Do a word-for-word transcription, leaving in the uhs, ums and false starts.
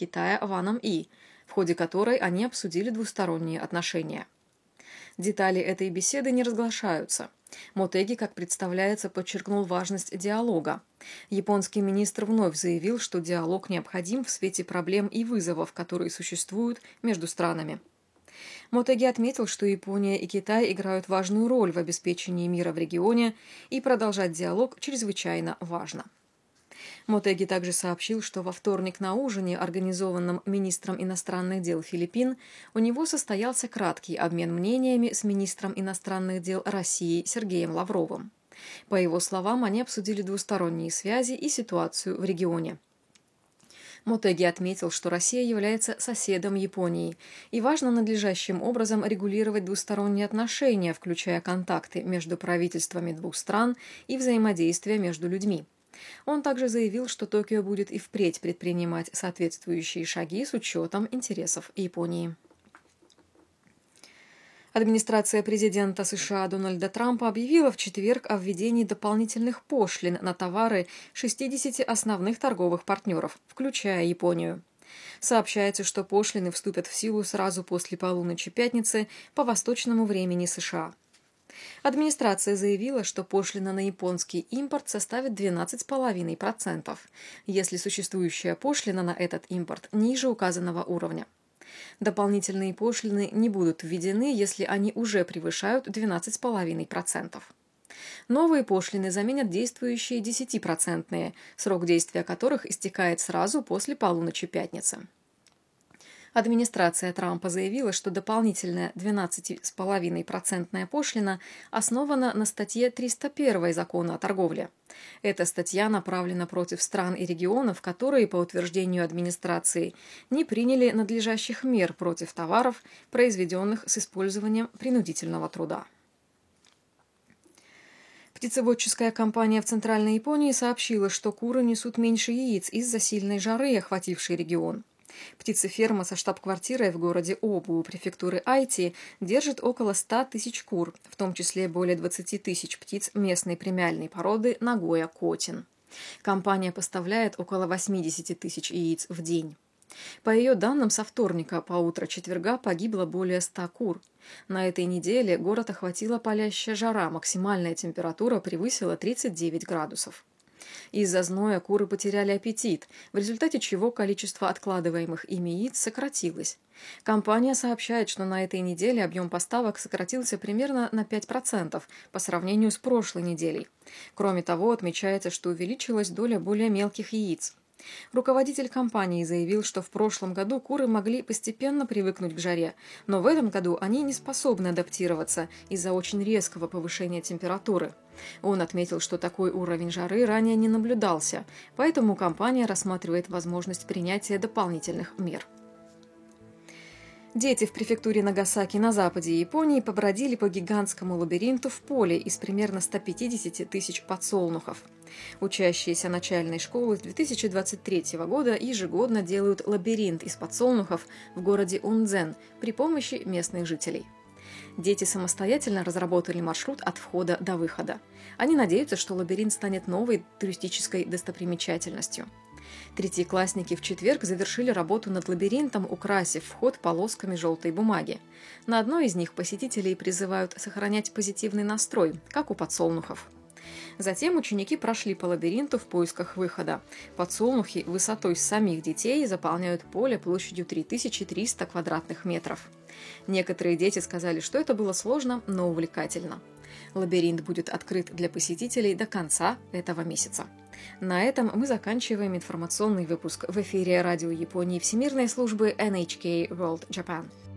Китая Ваном И, в ходе которой они обсудили двусторонние отношения. Детали этой беседы не разглашаются. Мотеги, как представляется, подчеркнул важность диалога. Японский министр вновь заявил, что диалог необходим в свете проблем и вызовов, которые существуют между странами. Мотеги отметил, что Япония и Китай играют важную роль в обеспечении мира в регионе, и продолжать диалог чрезвычайно важно. Мотеги также сообщил, что во вторник на ужине, организованном министром иностранных дел Филиппин, у него состоялся краткий обмен мнениями с министром иностранных дел России Сергеем Лавровым. По его словам, они обсудили двусторонние связи и ситуацию в регионе. Мотеги отметил, что Россия является соседом Японии, и важно надлежащим образом регулировать двусторонние отношения, включая контакты между правительствами двух стран и взаимодействие между людьми. Он также заявил, что Токио будет и впредь предпринимать соответствующие шаги с учетом интересов Японии. Администрация президента США Дональда Трампа объявила в четверг о введении дополнительных пошлин на товары шестидесяти основных торговых партнеров, включая Японию. Сообщается, что пошлины вступят в силу сразу после полуночи пятницы по восточному времени США. Администрация заявила, что пошлина на японский импорт составит двенадцать целых пять десятых процента, если существующая пошлина на этот импорт ниже указанного уровня. Дополнительные пошлины не будут введены, если они уже превышают двенадцать целых пять десятых процента. Новые пошлины заменят действующие десятипроцентные, срок действия которых истекает сразу после полуночи пятницы. Администрация Трампа заявила, что дополнительная двенадцать целых пять десятых процента пошлина основана на статье триста один Закона о торговле. Эта статья направлена против стран и регионов, которые, по утверждению администрации, не приняли надлежащих мер против товаров, произведенных с использованием принудительного труда. Птицеводческая компания в Центральной Японии сообщила, что куры несут меньше яиц из-за сильной жары, охватившей регион. Птицеферма со штаб-квартирой в городе Обу, префектуры Айти, держит около ста тысяч кур, в том числе более двадцати тысяч птиц местной премиальной породы Нагоя-Котин. Компания поставляет около восьмидесяти тысяч яиц в день. По ее данным, со вторника по утро четверга погибло более ста кур. На этой неделе город охватила палящая жара, максимальная температура превысила тридцать девять градусов. Из-за зноя куры потеряли аппетит, в результате чего количество откладываемых ими яиц сократилось. Компания сообщает, что на этой неделе объем поставок сократился примерно на пять процентов по сравнению с прошлой неделей. Кроме того, отмечается, что увеличилась доля более мелких яиц. Руководитель компании заявил, что в прошлом году куры могли постепенно привыкнуть к жаре, но в этом году они не способны адаптироваться из-за очень резкого повышения температуры. Он отметил, что такой уровень жары ранее не наблюдался, поэтому компания рассматривает возможность принятия дополнительных мер. Дети в префектуре Нагасаки на западе Японии побродили по гигантскому лабиринту в поле из примерно ста пятидесяти тысяч подсолнухов. Учащиеся начальной школы с две тысячи двадцать третьего года ежегодно делают лабиринт из подсолнухов в городе Унзен при помощи местных жителей. Дети самостоятельно разработали маршрут от входа до выхода. Они надеются, что лабиринт станет новой туристической достопримечательностью. Третьеклассники в четверг завершили работу над лабиринтом, украсив вход полосками желтой бумаги. На одной из них посетителей призывают сохранять позитивный настрой, как у подсолнухов. Затем ученики прошли по лабиринту в поисках выхода. Подсолнухи высотой самих детей заполняют поле площадью три тысячи триста квадратных метров. Некоторые дети сказали, что это было сложно, но увлекательно. Лабиринт будет открыт для посетителей до конца этого месяца. На этом мы заканчиваем информационный выпуск в эфире радио Японии Всемирной службы эн эйч кей World Japan.